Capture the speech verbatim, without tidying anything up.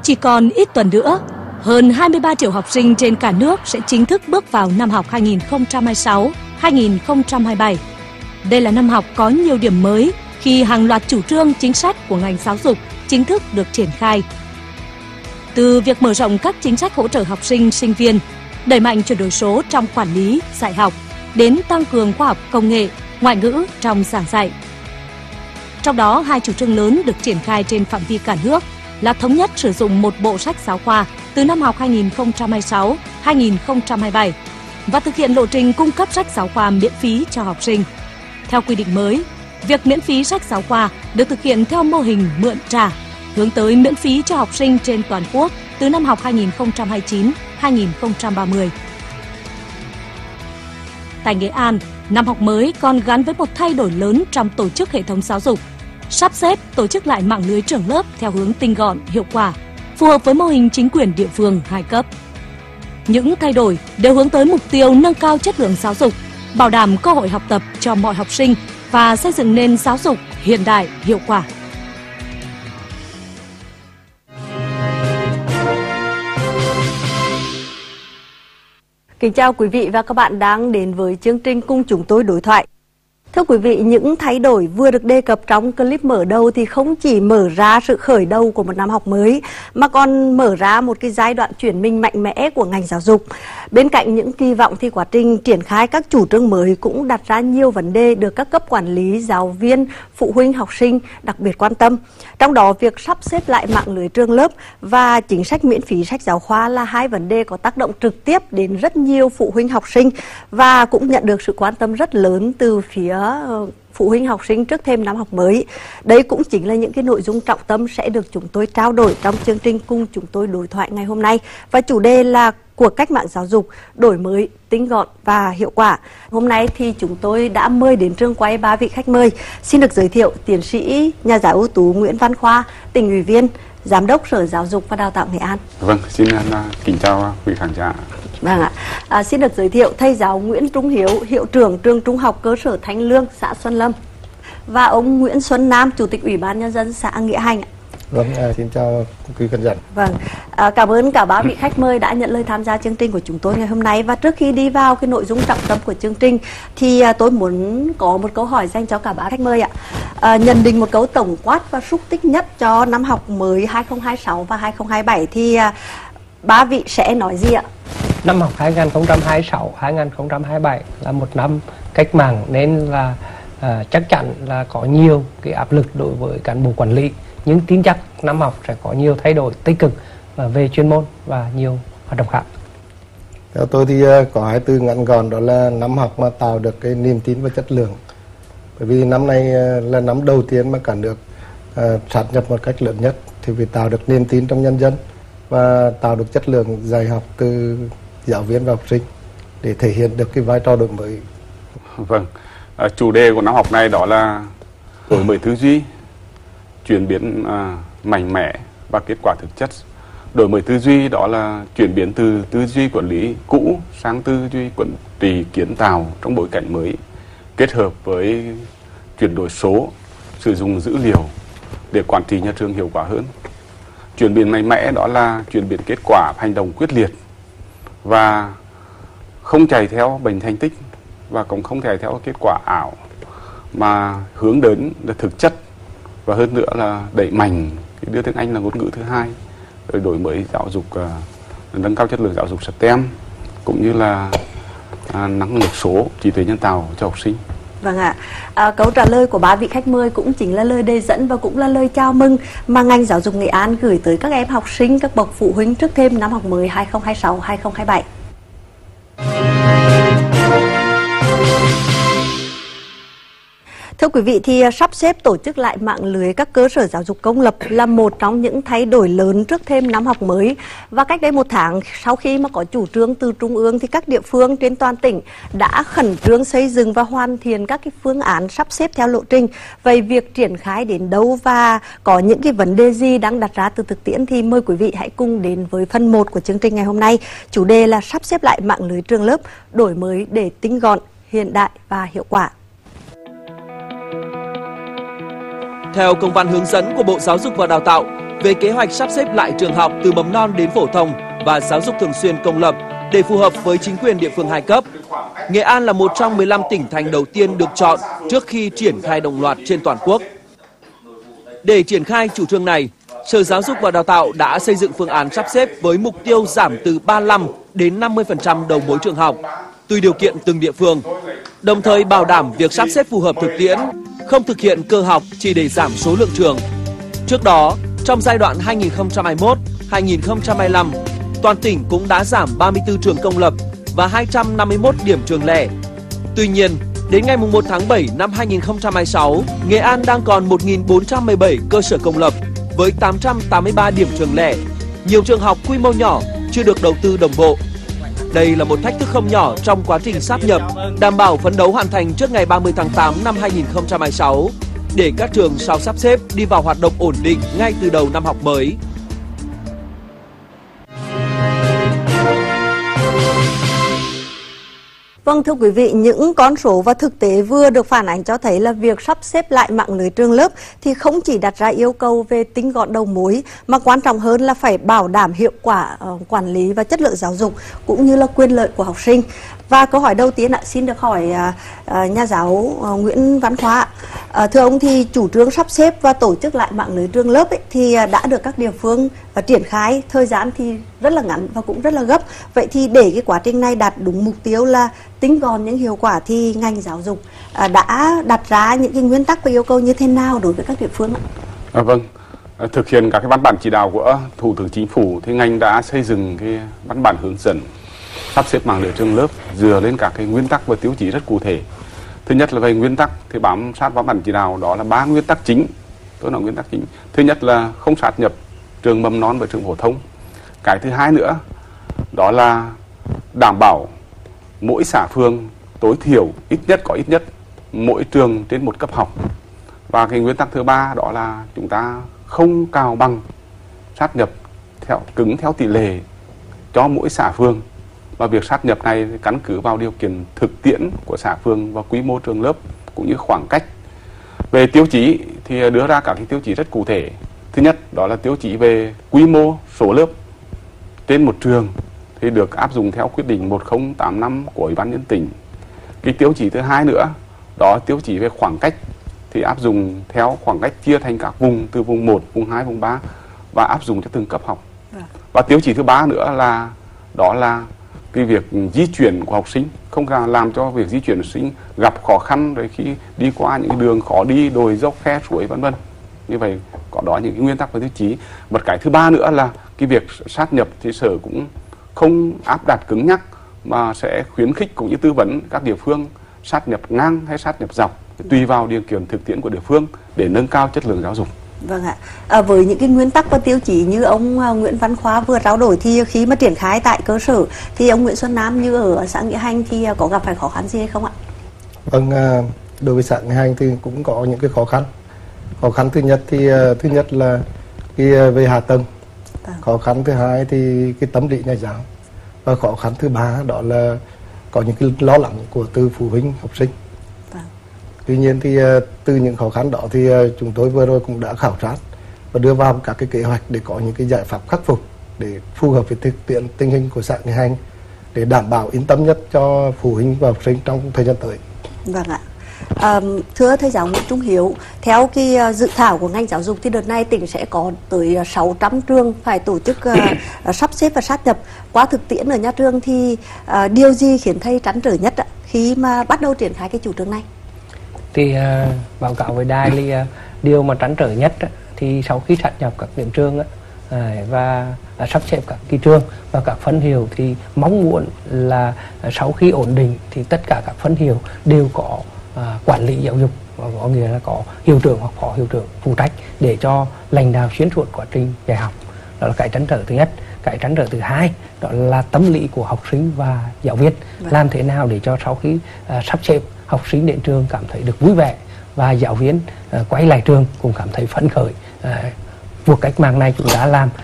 Chỉ còn ít tuần nữa, hơn hai mươi ba triệu học sinh trên cả nước sẽ chính thức bước vào năm học hai nghìn không trăm hai mươi sáu hai nghìn không trăm hai mươi bảy. Đây là năm học có nhiều điểm mới khi hàng loạt chủ trương chính sách của ngành giáo dục chính thức được triển khai. Từ việc mở rộng các chính sách hỗ trợ học sinh, sinh viên, đẩy mạnh chuyển đổi số trong quản lý, dạy học, đến tăng cường khoa học công nghệ, ngoại ngữ trong giảng dạy. Trong đó, hai chủ trương lớn được triển khai trên phạm vi cả nước là thống nhất sử dụng một bộ sách giáo khoa từ năm học hai nghìn không trăm hai mươi sáu hai nghìn không trăm hai mươi bảy và thực hiện lộ trình cung cấp sách giáo khoa miễn phí cho học sinh. Theo quy định mới, việc miễn phí sách giáo khoa được thực hiện theo mô hình mượn trả, hướng tới miễn phí cho học sinh trên toàn quốc từ năm học hai nghìn không trăm hai mươi chín hai nghìn không trăm ba mươi. Tại Nghệ An, năm học mới còn gắn với một thay đổi lớn trong tổ chức hệ thống giáo dục, sắp xếp tổ chức lại mạng lưới trường lớp theo hướng tinh gọn, hiệu quả, phù hợp với mô hình chính quyền địa phương hai cấp. Những thay đổi đều hướng tới mục tiêu nâng cao chất lượng giáo dục, bảo đảm cơ hội học tập cho mọi học sinh và xây dựng nền giáo dục hiện đại, hiệu quả. Kính chào quý vị và các bạn đang đến với chương trình Cùng Chúng Tôi Đối Thoại. Thưa quý vị, những thay đổi vừa được đề cập trong clip mở đầu thì không chỉ mở ra sự khởi đầu của một năm học mới, mà còn mở ra một cái giai đoạn chuyển mình mạnh mẽ của ngành giáo dục. Bên cạnh những kỳ vọng thì quá trình triển khai các chủ trương mới cũng đặt ra nhiều vấn đề được các cấp quản lý, giáo viên, phụ huynh, học sinh đặc biệt quan tâm. Trong đó, việc sắp xếp lại mạng lưới trường lớp và chính sách miễn phí sách giáo khoa là hai vấn đề có tác động trực tiếp đến rất nhiều phụ huynh học sinh và cũng nhận được sự quan tâm rất lớn từ phía phụ huynh học sinh trước thêm năm học mới. Đấy cũng chính là những cái nội dung trọng tâm sẽ được chúng tôi trao đổi trong chương trình Cùng Chúng Tôi Đối Thoại ngày hôm nay. Và chủ đề là cuộc cách mạng giáo dục, đổi mới, tinh gọn và hiệu quả. Hôm nay thì chúng tôi đã mời đến trường quay ba vị khách mời. Xin được giới thiệu tiến sĩ, nhà giáo ưu tú Nguyễn Văn Khoa, tỉnh ủy viên, Giám đốc Sở Giáo dục và Đào tạo Nghệ An. Vâng, xin kính chào quý khán giả. Vâng ạ. À, xin được giới thiệu thầy giáo Nguyễn Trung Hiếu, hiệu trưởng trường Trung học cơ sở Thanh Lương, xã Xuân Lâm, và ông Nguyễn Xuân Nam, chủ tịch Ủy ban nhân dân xã Nghĩa Hành. Vâng, à, xin chào quý khán giả. Vâng, à, cảm ơn cả ba vị khách mời đã nhận lời tham gia chương trình của chúng tôi ngày hôm nay. Và trước khi đi vào cái nội dung trọng tâm của chương trình thì à, tôi muốn có một câu hỏi dành cho cả ba khách mời ạ. À, nhận định một câu tổng quát và xúc tích nhất cho năm học mới hai nghìn không trăm hai mươi sáu và hai nghìn không trăm hai mươi bảy thì à, ba vị sẽ nói gì ạ? Năm học hai nghìn không trăm hai mươi sáu hai nghìn không trăm hai mươi bảy là một năm cách mạng nên là à, chắc chắn là có nhiều cái áp lực đối với cán bộ quản lý, nhưng tin chắc năm học sẽ có nhiều thay đổi tích cực về chuyên môn và nhiều hoạt động khác. Theo tôi thì có hai từ ngắn gọn, đó là năm học mà tạo được cái niềm tin và chất lượng. Bởi vì năm nay là năm đầu tiên mà cả nước uh, sát nhập một cách lớn nhất, thì phải tạo được niềm tin trong nhân dân và tạo được chất lượng dạy học từ giáo viên và học sinh để thể hiện được cái vai trò đổi mới. Vâng, à, chủ đề của năm học này đó là đổi mới tư duy, chuyển biến à, mạnh mẽ và kết quả thực chất. Đổi mới tư duy đó là chuyển biến từ tư duy quản lý cũ sang tư duy quản trị kiến tạo trong bối cảnh mới, kết hợp với chuyển đổi số, sử dụng dữ liệu để quản trị nhà trường hiệu quả hơn. Chuyển biến mạnh mẽ đó là chuyển biến kết quả, hành động quyết liệt và không chạy theo bệnh thành tích và cũng không chạy theo kết quả ảo, mà hướng đến là thực chất, và hơn nữa là đẩy mạnh cái đưa tiếng Anh là ngôn ngữ thứ hai, rồi đổi mới giáo dục, uh, nâng cao chất lượng giáo dục ét tê em cũng như là uh, năng lực số, trí tuệ nhân tạo cho học sinh. Vâng ạ, à, câu trả lời của ba vị khách mời cũng chính là lời đề dẫn và cũng là lời chào mừng mà ngành giáo dục Nghệ An gửi tới các em học sinh, các bậc phụ huynh trước thêm năm học mới hai nghìn không trăm hai mươi sáu hai nghìn không trăm hai mươi bảy. Thưa quý vị, thì sắp xếp tổ chức lại mạng lưới các cơ sở giáo dục công lập là một trong những thay đổi lớn trước thêm năm học mới. Và cách đây một tháng, sau khi mà có chủ trương từ Trung ương thì các địa phương trên toàn tỉnh đã khẩn trương xây dựng và hoàn thiện các cái phương án sắp xếp theo lộ trình. Vậy việc triển khai đến đâu và có những cái vấn đề gì đang đặt ra từ thực tiễn thì mời quý vị hãy cùng đến với phần một của chương trình ngày hôm nay. Chủ đề là sắp xếp lại mạng lưới trường lớp, đổi mới để tinh gọn, hiện đại và hiệu quả. Theo công văn hướng dẫn của Bộ Giáo dục và Đào tạo về kế hoạch sắp xếp lại trường học từ mầm non đến phổ thông và giáo dục thường xuyên công lập để phù hợp với chính quyền địa phương hai cấp, Nghệ An là một trong mười lăm tỉnh thành đầu tiên được chọn trước khi triển khai đồng loạt trên toàn quốc. Để triển khai chủ trương này, Sở Giáo dục và Đào tạo đã xây dựng phương án sắp xếp với mục tiêu giảm từ ba mươi lăm đến năm mươi phần trăm đầu mối trường học, tùy điều kiện từng địa phương, đồng thời bảo đảm việc sắp xếp phù hợp thực tiễn, không thực hiện cơ học chỉ để giảm số lượng trường. Trước đó, trong giai đoạn hai nghìn không trăm hai mươi mốt đến hai nghìn không trăm hai mươi lăm, toàn tỉnh cũng đã giảm ba mươi tư trường công lập và hai trăm năm mươi mốt điểm trường lẻ. Tuy nhiên, đến ngày mùng một tháng bảy năm hai nghìn không trăm hai mươi sáu, Nghệ An đang còn một nghìn bốn trăm mười bảy cơ sở công lập với tám trăm tám mươi ba điểm trường lẻ, nhiều trường học quy mô nhỏ chưa được đầu tư đồng bộ. Đây là một thách thức không nhỏ trong quá trình sáp nhập, đảm bảo phấn đấu hoàn thành trước ngày ba mươi tháng tám năm hai nghìn không trăm hai mươi sáu để các trường sau sắp xếp đi vào hoạt động ổn định ngay từ đầu năm học mới. Vâng, thưa quý vị, những con số và thực tế vừa được phản ánh cho thấy là việc sắp xếp lại mạng lưới trường lớp thì không chỉ đặt ra yêu cầu về tinh gọn đầu mối, mà quan trọng hơn là phải bảo đảm hiệu quả uh, quản lý và chất lượng giáo dục cũng như là quyền lợi của học sinh. Và câu hỏi đầu tiên ạ, xin được hỏi uh, uh, nhà giáo uh, Nguyễn Văn Khoa. Uh, thưa ông, thì chủ trương sắp xếp và tổ chức lại mạng lưới trường lớp ấy, thì uh, đã được các địa phương uh, triển khai, thời gian thì rất là ngắn và cũng rất là gấp. Vậy thì để cái quá trình này đạt đúng mục tiêu là tinh gọn những hiệu quả thì ngành giáo dục uh, đã đặt ra những cái nguyên tắc và yêu cầu như thế nào đối với các địa phương ạ? À, vâng, thực hiện các cái văn bản chỉ đạo của Thủ tướng Chính phủ thì ngành đã xây dựng cái văn bản hướng dẫn sắp xếp mạng lưới trường lớp dựa lên các cái nguyên tắc và tiêu chí rất cụ thể. Thứ nhất là về nguyên tắc thì bám sát văn bản chỉ đạo, đó là ba nguyên tắc chính. Tôi nói nguyên tắc chính. Thứ nhất là không sát nhập trường mầm non với trường phổ thông. Cái thứ hai nữa đó là đảm bảo mỗi xã phường tối thiểu ít nhất có ít nhất mỗi trường trên một cấp học. Và cái nguyên tắc thứ ba đó là chúng ta không cào bằng sát nhập theo cứng theo tỷ lệ cho mỗi xã phường. Và việc sát nhập này căn cứ vào điều kiện thực tiễn của xã phường và quy mô trường lớp cũng như khoảng cách. Về tiêu chí thì đưa ra các cái tiêu chí rất cụ thể. Thứ nhất đó là tiêu chí về quy mô số lớp trên một trường thì được áp dụng theo quyết định một nghìn không trăm tám mươi lăm của Ủy ban nhân dân tỉnh. Cái tiêu chí thứ hai nữa đó là tiêu chí về khoảng cách thì áp dụng theo khoảng cách chia thành các vùng từ vùng một, vùng hai, vùng ba và áp dụng cho từng cấp học. Và tiêu chí thứ ba nữa là đó là cái việc di chuyển của học sinh, không làm cho việc di chuyển học sinh gặp khó khăn rồi khi đi qua những đường khó đi, đồi dốc, khe suối vân vân. Như vậy có đó những cái nguyên tắc và tiêu chí. Một cái thứ ba nữa là cái việc sát nhập thì sở cũng không áp đặt cứng nhắc mà sẽ khuyến khích cũng như tư vấn các địa phương sát nhập ngang hay sát nhập dọc tùy vào điều kiện thực tiễn của địa phương để nâng cao chất lượng giáo dục. Vâng ạ. À, với những cái nguyên tắc và tiêu chí như ông uh, Nguyễn Văn Khoa vừa trao đổi thì khi mà triển khai tại cơ sở thì ông Nguyễn Xuân Nam như ở xã Nghĩa Hành thì uh, có gặp phải khó khăn gì hay không ạ? Vâng, uh, đối với xã Nghĩa Hành thì cũng có những cái khó khăn. Khó khăn thứ nhất thì uh, thứ nhất là cái uh, về hạ tầng. Vâng. Khó khăn thứ hai thì cái tâm lý nhà giáo. Và khó khăn thứ ba đó là có những cái lo lắng của từ phụ huynh học sinh. Tuy nhiên thì từ những khó khăn đó thì chúng tôi vừa rồi cũng đã khảo sát và đưa vào các cái kế hoạch để có những cái giải pháp khắc phục để phù hợp với thực tiễn tình hình của xã Nghĩa Hành để đảm bảo yên tâm nhất cho phụ huynh và học sinh trong thời gian tới. Vâng ạ. À, thưa thầy giáo Nguyễn Trung Hiếu, theo cái dự thảo của ngành giáo dục thì đợt này tỉnh sẽ có tới sáu trăm trường phải tổ chức uh, sắp xếp và sát nhập. Qua thực tiễn ở nhà trường thì uh, điều gì khiến thầy trăn trở nhất ạ, khi mà bắt đầu triển khai cái chủ trương này? Thì uh, báo cáo với đài thì uh, điều mà trăn trở nhất uh, thì sau khi sát nhập các điểm trường uh, và uh, sắp xếp các kỳ trường và các phân hiệu thì mong muốn là uh, sau khi ổn định thì tất cả các phân hiệu đều có uh, quản lý giáo dục, có nghĩa là có hiệu trưởng hoặc phó hiệu trưởng phụ trách để cho lãnh đạo xuyên suốt quá trình dạy học. Đó là cái trăn trở thứ nhất. Cái trăn trở thứ hai đó là tâm lý của học sinh và giáo viên. Vâng. Làm thế nào để cho sau khi uh, sắp xếp học sinh đến trường cảm thấy được vui vẻ và giáo viên uh, quay lại trường cũng cảm thấy phấn khởi. Uh, cuộc cách mạng này chúng ta làm